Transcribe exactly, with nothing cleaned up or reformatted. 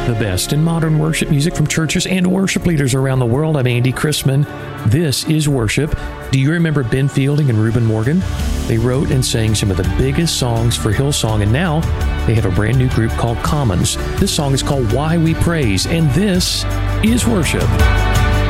The best in modern worship music from churches and worship leaders around the world. I'm Andy Chrisman. This is Worship. Do you remember Ben Fielding and Reuben Morgan? They wrote and sang some of the biggest songs for Hillsong, and now they have a brand new group called Commons. This song is called Why We Praise, and this is Worship.